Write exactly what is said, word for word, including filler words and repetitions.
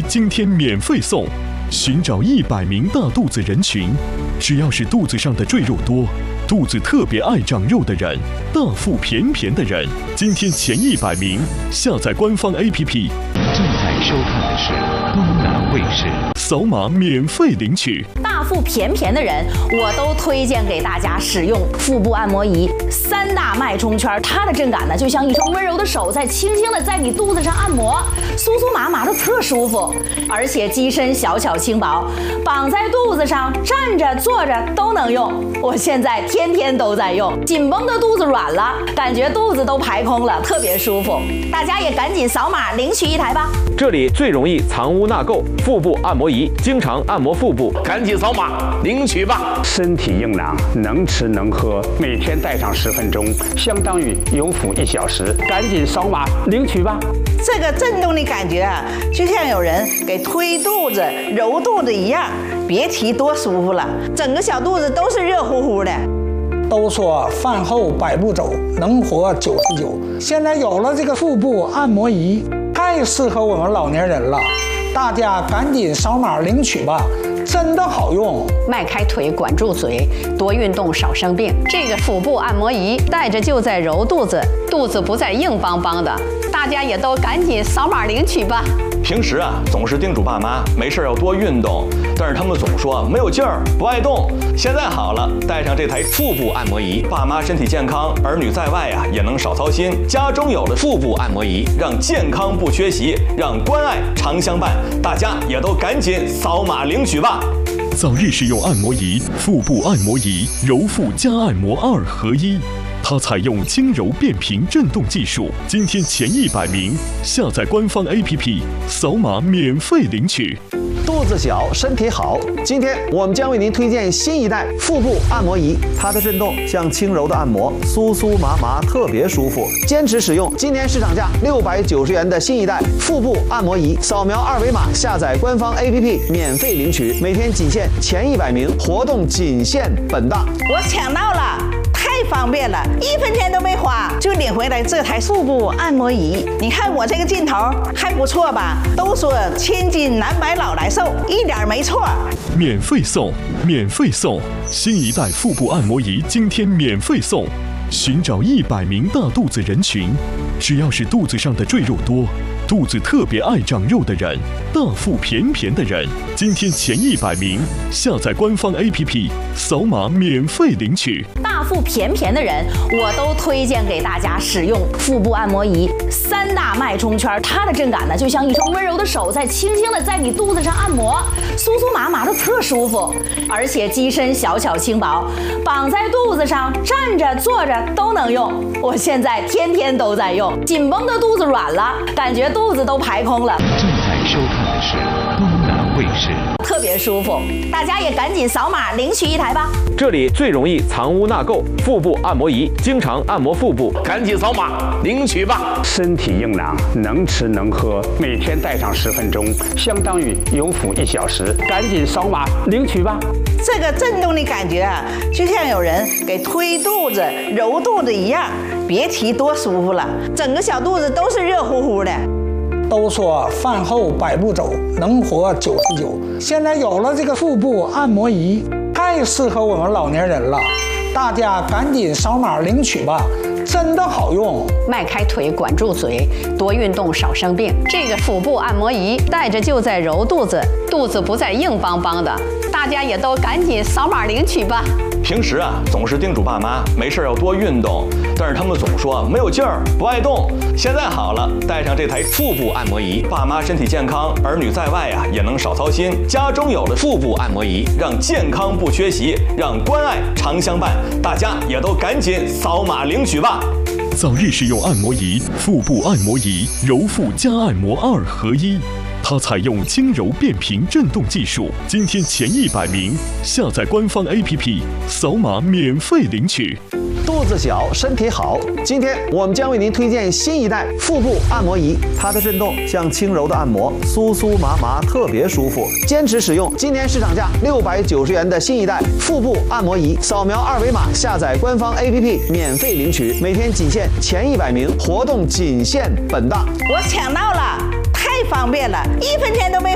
今天免费送。寻找一百名大肚子人群，只要是肚子上的赘肉多、肚子特别爱长肉的人、大腹便便的人，今天前一百名下载官方 A P P。 正在收看的是东南卫视， 扫码免费领取。 大腹便便的人，我都推荐给大家使用腹部按摩仪。三大脉冲圈，它的震感呢，就像一双温柔的手在轻轻的在你肚子上按摩，酥酥麻麻的特舒服。而且机身小巧轻薄，绑在肚子上，站着坐着都能用。我现在天天都在用，紧绷的肚子软了，感觉肚子都排空了，特别舒服。大家也赶紧扫码领取一台吧。 这里最容易藏污纳垢，腹部按摩仪，经常按摩腹部， 赶紧扫码领取吧。 身体硬朗，能吃能喝，每天戴上十分钟，相当于有腹一小时。赶紧扫码领取吧。 这个震动的感觉啊，就像有人给推肚子、揉肚子一样，别提多舒服了，整个小肚子都是热乎乎的。 都说饭后百步走，能活九十九。现在有了这个腹部按摩仪，太适合我们老年人了，大家赶紧扫码领取吧，真的好用。 迈开腿，管住嘴，多运动少生病。这个腹部按摩仪带着就在揉肚子，肚子不再硬邦邦的。大家也都赶紧扫码领取吧。 平时啊，总是叮嘱爸妈没事要多运动，但是他们总说没有劲儿，不爱动。现在好了，带上这台腹部按摩仪，爸妈身体健康，儿女在外啊也能少操心。家中有了腹部按摩仪，让健康不缺席，让关爱常相伴。大家也都赶紧扫码领取吧。 早日使用按摩仪，腹部按摩仪，揉腹加按摩二合一。它采用轻柔变频震动技术，今天前一百名下载官方 A P P， 扫码免费领取。 肚子小，身体好。今天我们将为您推荐新一代腹部按摩仪，它的震动像轻柔的按摩，酥酥麻麻，特别舒服。坚持使用，今年市场价六百九十元的新一代腹部按摩仪，扫描二维码下载官方 A P P 免费领取，每天仅限前一百名，活动仅限本档。 我抢到了，太方便了，一分钱都没花就领回来这台腹部按摩仪。你看我这个劲头还不错吧？都说千金难买老来瘦，一点没错。 免费送，免费送，新一代腹部按摩仪今天免费送。寻找一百名大肚子人群，只要是肚子上的赘肉多、肚子特别爱长肉的人、大腹便便的人，今天前一百名下载官方 A P P， 扫码免费领取。 大腹便便的人，我都推荐给大家使用腹部按摩仪。三大脉冲圈，它的震感呢，就像一双温柔的手在轻轻的在你肚子上按摩，酥酥麻麻的特舒服。而且机身小巧轻薄，绑在肚子上，站着坐着都能用。我现在天天都在用，紧绷的肚子软了，感觉肚子都排空了。 正在收看的是东南卫视， 特别舒服。大家也赶紧扫码领取一台吧。 这里最容易藏污纳垢，腹部按摩仪，经常按摩腹部， 赶紧扫码领取吧。 身体硬朗，能吃能喝，每天戴上十分钟，相当于有腹一小时。赶紧扫码领取吧。 这个震动的感觉啊，就像有人给推肚子、揉肚子一样，别提多舒服了，整个小肚子都是热乎乎的。 都说饭后百步走，能活九十九。现在有了这个腹部按摩仪，太适合我们老年人了，大家赶紧扫码领取吧，真的好用。 迈开腿，管住嘴，多运动少生病。这个腹部按摩仪带着就在揉肚子，肚子不再硬邦邦的。大家也都赶紧扫码领取吧。 平时啊，总是叮嘱爸妈没事要多运动，但是他们总说没有劲儿，不爱动。现在好了，带上这台腹部按摩仪，爸妈身体健康，儿女在外啊也能少操心。家中有了腹部按摩仪，让健康不缺席，让关爱常相伴。大家也都赶紧扫码领取吧。 早日使用按摩仪，腹部按摩仪，揉腹加按摩二合一。它采用轻柔变频震动技术，今天前一百名下载官方 A P P， 扫码免费领取。 肚子小，身体好。今天我们将为您推荐新一代腹部按摩仪，它的震动像轻柔的按摩，酥酥麻麻，特别舒服。坚持使用，今年市场价六百九十元的新一代腹部按摩仪，扫描二维码下载官方 A P P 免费领取，每天仅限前一百名，活动仅限本档。 我抢到了，太方便了，一分钱都没